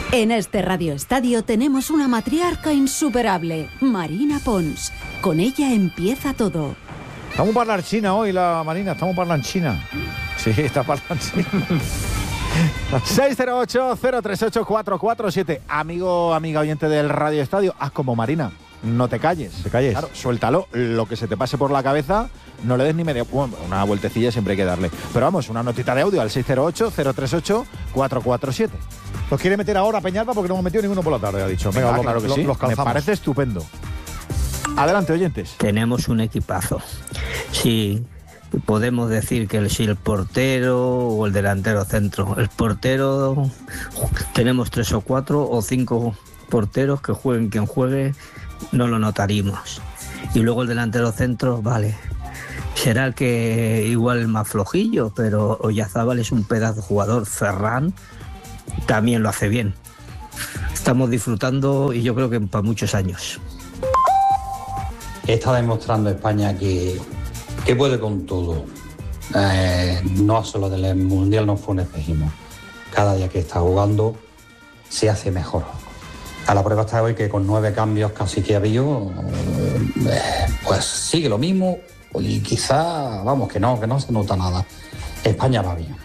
En este Radio Estadio tenemos una matriarca insuperable, Marina Pons. Con ella empieza todo. Estamos parlanchina hoy, la Marina, estamos parlanchina. Sí, está parlanchina. 608-038-447. Amigo, amiga oyente del Radio Estadio, haz como Marina, no te calles. Claro, suéltalo, lo que se te pase por la cabeza, no le des ni medio. Bueno, una vueltecilla siempre hay que darle. Pero vamos, una notita de audio al 608-038-447. Los quiere meter ahora a Peñalba porque no hemos metido ninguno por la tarde, ha dicho. Venga, claro que sí. Los calzamos. Me parece estupendo. Adelante, oyentes. Tenemos un equipazo. Sí, podemos decir que si el portero o el delantero centro. El portero, tenemos 3 o 4 o 5 porteros que jueguen quien juegue, no lo notaríamos. Y luego el delantero centro, vale, será el que igual es más flojillo, pero Oyarzábal es un pedazo de jugador. Ferran también lo hace bien. Estamos disfrutando y yo creo que para muchos años. Está demostrando España que puede con todo. No solo del Mundial no fue un espejismo. Cada día que está jugando se hace mejor. A la prueba está hoy que con 9 cambios casi que ha habido, pues sigue lo mismo y quizá, vamos, que no se nota nada. España va bien.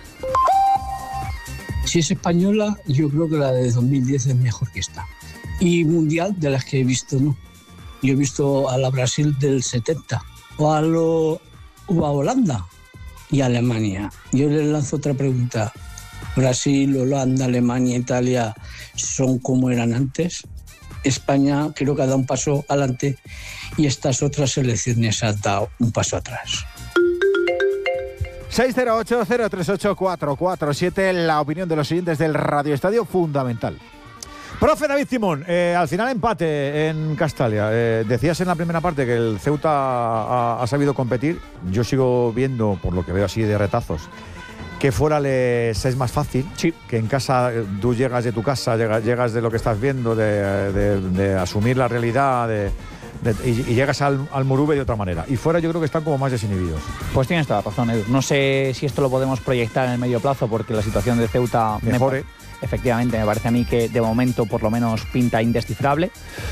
Si es española, yo creo que la de 2010 es mejor que esta. Y mundial, de las que he visto, no. Yo he visto a la Brasil del 70, o a Holanda y a Alemania. Yo les lanzo otra pregunta. Brasil, Holanda, Alemania, Italia, ¿son como eran antes? España creo que ha dado un paso adelante y estas otras selecciones han dado un paso atrás. 608-038-447, la opinión de los oyentes del Radio Estadio, fundamental. Profe David Simón, al final empate en Castalia. Decías en la primera parte que el Ceuta ha sabido competir. Yo sigo viendo, por lo que veo así de retazos, que fuera les es más fácil. Sí. Que en casa tú llegas de tu casa, llegas de lo que estás viendo, de asumir la realidad, y llegas al Murube de otra manera. Y fuera yo creo que están como más desinhibidos. Pues tienes toda la razón, Edu. No sé si esto lo podemos proyectar en el medio plazo porque la situación de Ceuta mejore. Efectivamente, me parece a mí que de momento por lo menos pinta indescifrable,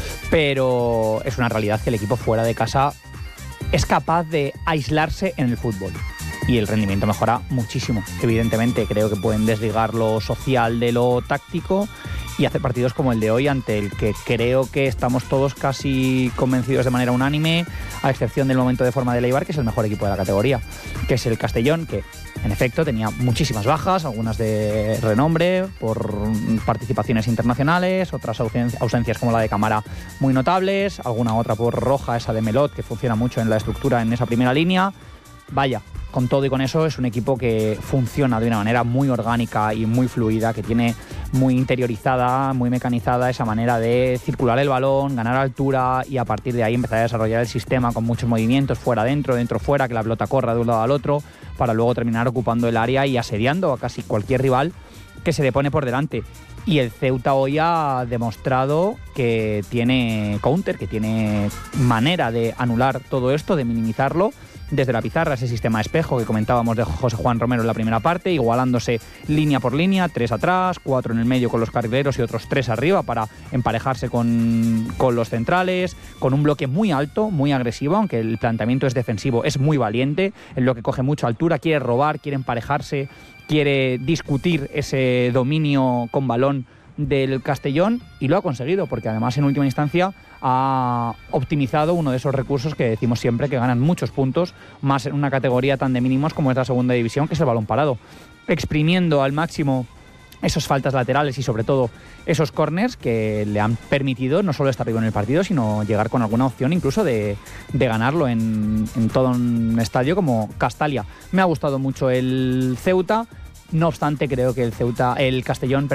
pero es una realidad que el equipo fuera de casa es capaz de aislarse en el fútbol y el rendimiento mejora muchísimo. Evidentemente creo que pueden desligar lo social de lo táctico y hacer partidos como el de hoy, ante el que creo que estamos todos casi convencidos de manera unánime, a excepción del momento de forma de Eibar, que es el mejor equipo de la categoría, que es el Castellón, que en efecto tenía muchísimas bajas, algunas de renombre por participaciones internacionales, otras ausencias como la de Camara muy notables, alguna otra por roja, esa de Melot, que funciona mucho en la estructura en esa primera línea. Vaya, con todo y con eso es un equipo que funciona de una manera muy orgánica y muy fluida, que tiene muy interiorizada, muy mecanizada esa manera de circular el balón, ganar altura y a partir de ahí empezar a desarrollar el sistema con muchos movimientos fuera, dentro, dentro, fuera, que la pelota corra de un lado al otro para luego terminar ocupando el área y asediando a casi cualquier rival que se le pone por delante. Y el Ceuta hoy ha demostrado que tiene counter, que tiene manera de anular todo esto, de minimizarlo desde la pizarra, ese sistema espejo que comentábamos de José Juan Romero en la primera parte, igualándose línea por línea, 3 atrás, 4 en el medio con los carrileros y otros 3 arriba para emparejarse con los centrales, con un bloque muy alto, muy agresivo, aunque el planteamiento es defensivo, es muy valiente, en lo que coge mucha altura, quiere robar, quiere emparejarse, quiere discutir ese dominio con balón del Castellón y lo ha conseguido, porque además en última instancia ha optimizado uno de esos recursos que decimos siempre que ganan muchos puntos, más en una categoría tan de mínimos como es la segunda división, que es el balón parado, exprimiendo al máximo esas faltas laterales y sobre todo esos córners que le han permitido no solo estar arriba en el partido, sino llegar con alguna opción incluso de ganarlo en todo un estadio como Castalia. Me ha gustado mucho el Ceuta. No obstante, creo que el Castellón,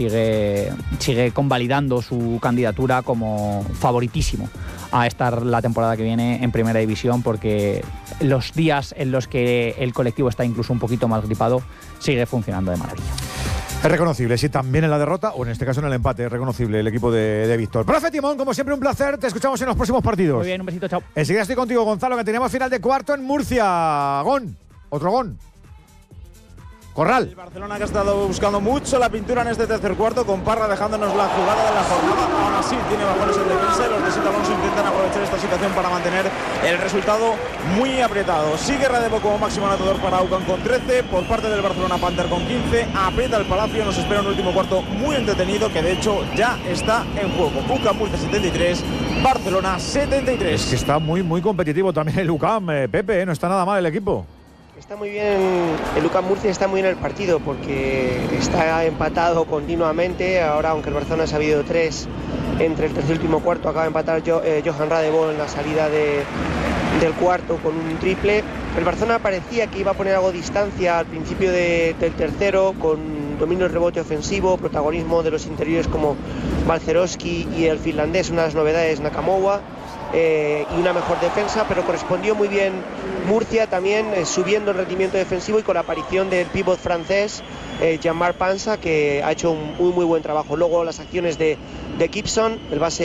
sigue convalidando su candidatura como favoritísimo a estar la temporada que viene en Primera División, porque los días en los que el colectivo está incluso un poquito más gripado sigue funcionando de maravilla. Es reconocible, sí, también en la derrota, o en este caso en el empate, es reconocible el equipo de Víctor. Profe Timón, como siempre un placer, te escuchamos en los próximos partidos. Muy bien, un besito, chao. Enseguida estoy contigo, Gonzalo, que tenemos final de cuarto en Murcia. Gon, otro Gon. Corral. El Barcelona que ha estado buscando mucho la pintura en este tercer cuarto, con Parra dejándonos la jugada de la jornada. Aún así tiene bajones en defensa y los de Sito Alonso intentan aprovechar esta situación para mantener el resultado muy apretado. Sigue Radebo como máximo anotador para Aucan con 13, por parte del Barcelona Panther con 15. Aprieta el Palacio, nos espera un último cuarto muy entretenido que de hecho ya está en juego. UCAM Murcia 73, Barcelona 73. Es que está muy competitivo también el UCAM, Pepe, no está nada mal el equipo. Está muy bien, el UCAM Murcia está muy bien el partido porque está empatado continuamente. Ahora, aunque el Barcelona ha sabido 3 entre el tercer y último cuarto, acaba de empatar Johan Radebo en la salida del cuarto con un triple. El Barcelona parecía que iba a poner algo de distancia al principio del tercero, con dominio del rebote ofensivo, protagonismo de los interiores como Balcerowski y el finlandés, una de las novedades, Nakamowa, y una mejor defensa, pero correspondió muy bien Murcia también, subiendo el rendimiento defensivo y con la aparición del pívot francés Jean-Marc Pansa, que ha hecho un muy buen trabajo. Luego las acciones de Gibson, el base